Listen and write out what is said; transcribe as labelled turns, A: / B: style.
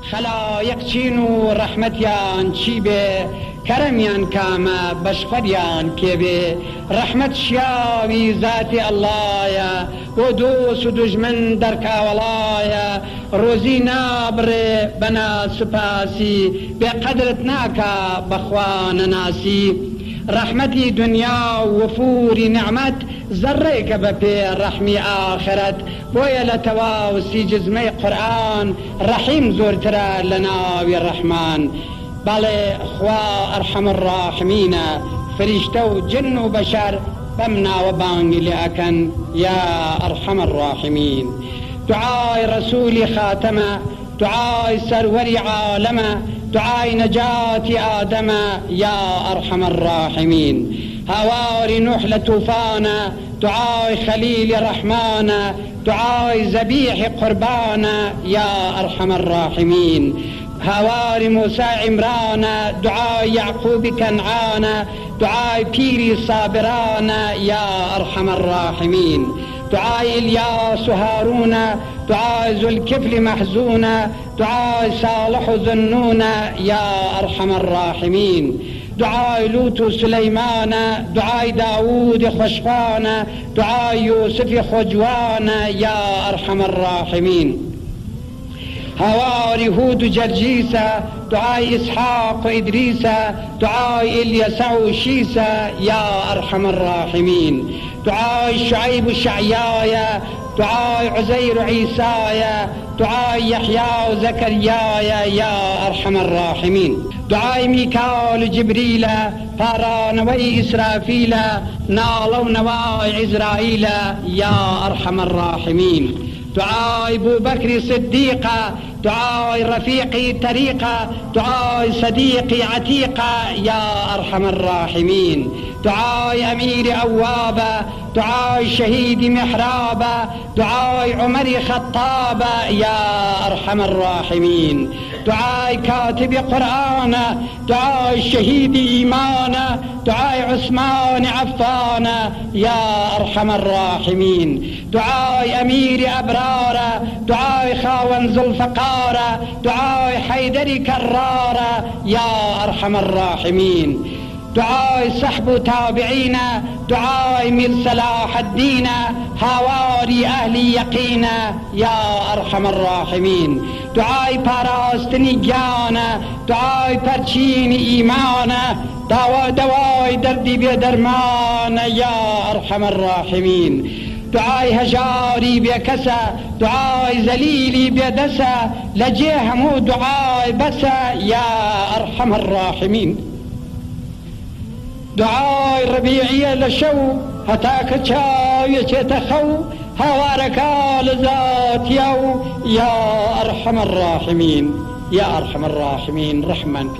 A: خلایق چین و رحمتیان چی به کرمیان کامه بشخوریان که به رحمت شیاوی ذات الله و دوست و دجمن در کاولای روزی نابره بنا سپاسی به قدرت ناکا بخوان ناسی رحمتی دنیا و وفوری نعمت ذره که بپی رحمی آخرت بویا لتواوسی جزمه قرآن رحیم زورتره لناوی الرحمن بله خوا ارحم الراحمین فرشته و جن و بشر بمنا و بانگی لأکن یا ارحم الراحمین دعای رسول خاتمه دعای سرور عالمه دعای نجات آدم یا ارحم الراحمین هوار نوح لطوفانا دعای خلیل رحمانا دعای ذبیح قربانا یا ارحم الراحمین هوار موسى عمران دعاء يعقوب كنعان دعاء بيري صابران يا أرحم الراحمين دعاء إلياس هارون دعاء ذو الكفل محزون دعاء صالح ذنون يا أرحم الراحمين دعاء لوط سليمان دعاء داود خشفان دعاء يوسف خجوان يا أرحم الراحمين هوار هود جرجيسا دعاء إسحاق وإدريسا دعاء إليسع وشيسا يا أرحم الراحمين دعاء شعيب الشعيايا دعاء عزير عيسايا دعاء يحيى وزكريايا يا أرحم الراحمين دعاء ميكال جبريل فارانوي إسرافيل نالو نواي عزرائيل يا أرحم الراحمين دعاء أبو بكر صديقة دعاء رفيقي طريقة دعاء صديقي عتيقة يا أرحم الراحمين دعاء أمير أوابة دعاء شهيد محرابة دعاء عمر خطابة يا أرحم الراحمين دعاء كاتب قرآن دعاء شهيد إيمان دعاء عثمان عفان يا أرحم الراحمين دعاء أمير أبرار دعاء خاون ذو الفقار دعاء حيدر كرار يا أرحم الراحمين دعاء صحب تابعين دعاء من صلاح الدين هواري أهل يقين يا أرحم الراحمين دعاء پاراستنی جان دعاء پرچین ایمان دواء دردی بیدرمان یا ارحم الراحمین دعاء هجاری بیکسا دعاء ذلیلی بیدسا لجه همو دعاء بسا یا ارحم الراحمین دعاء ربيعية لشو هتاك تشاوية تخو هواركا لذات يو يا أرحم الراحمين يا أرحم الراحمين رحمن